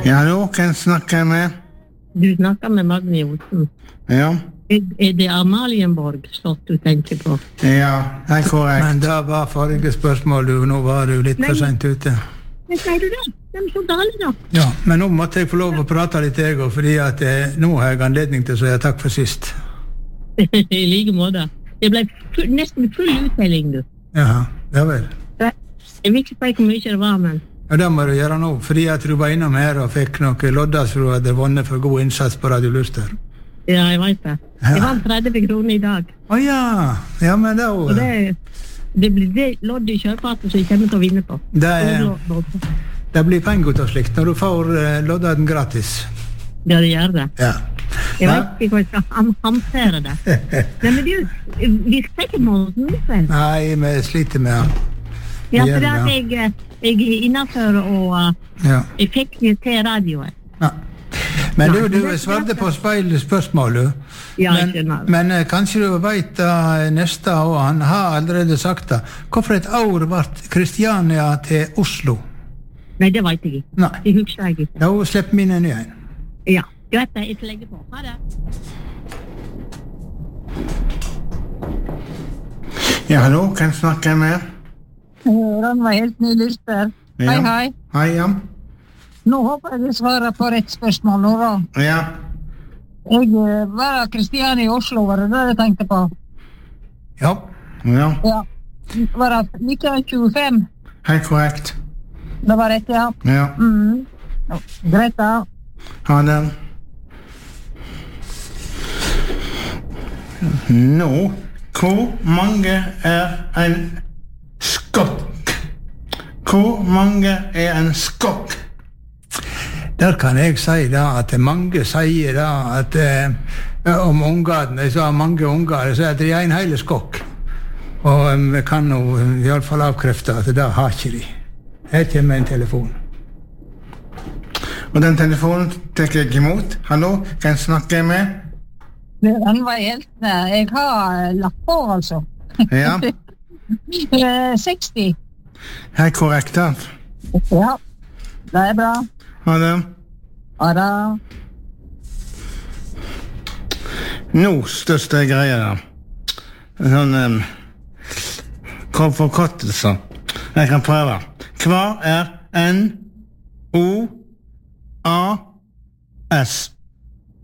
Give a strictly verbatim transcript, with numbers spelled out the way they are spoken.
Ja, hallo, hvem snakker jeg med? Du snakker med Magne Olsen. Ja. Er, er det Amalienborg slott du tenker på? Ja, det er korrekt. Men det var forrige spørsmål, du. Nå var du litt for sent ute. Men sier du det? De er så gale da. Ja, men nå måtte jeg få lov å prate litt, jeg, og fordi at eh, nå har jeg anledning til å si takk for sist. I like måte. Det ble full, nesten full uttelling, du. Jaha, ja vel. Jeg vil ikke si hvor mye det var, men... Ja, det må du gjøre nå, fordi at du var innom her og fikk noen lodder som du hadde vunnet for god innsats på Radio Luster. Ja, jeg vet det. Jeg vant tretti kroner i dag. Å ja, ja, men da... Og det, det blir det loddet i kjørefatet som jeg kommer til å vinne på. Det, det blir penger til slikt når du får uh, lodden gratis. Ja, det gjør det. Ja. Jeg vet ikke hva jeg skal hamsere det. Nei, men du, vi skal ikke måle den, vel? Nei, vi sliter med han. Ja, for at jeg, jeg er innenfor og uh, ja. Jeg fikk det til radioen. Ja. Men du, du svarte på speilspørsmålet. Ja, men, jeg skjønner. Men uh, kanskje du vet uh, neste år, han har allerede sagt det. Hvorfor et år ble Kristiania til Oslo? Nei, det vet jeg ikke. Nei. Det husker jeg ikke. Da slipper vi inn en igjen. Ja, du vet det, jeg skal legge på. Ha det. Ja, hallo, hvem snakker jeg med? Den var helt ny Luster. Ja. Hei, hei. Hei, ja. Nå håper jeg du svarer på rett spørsmål nå, da. Ja. Jeg var Kristiania i Oslo, var det det jeg tenkte på? Ja. Ja. Ja. Var det nitten tjuefem? Helt korrekt. Det var rett, ja. Ja. Mm. Greit da. Ha det. Nå, hvor mange er en skokk? Hvor mange er en skokk? Der kan jeg si da, at mange sier da, at eh, om ungene, jeg sa mange unger, så at de er en hele skokk. Og um, vi kan jo i alle fall avkrefte at det har ikke de. Her kommer en telefon. Og den telefonen tenker jeg imot. Hallo, hvem snakker jeg med? Den var helt nær. Jeg har lagt på, altså. Ja. seksti. Helt korrekt, da. Ja, det er bra. Ha det. Ha det. Nå, største greia da. Sånn, um, forkortelser. Jeg kan prøve. Hva er N O A S?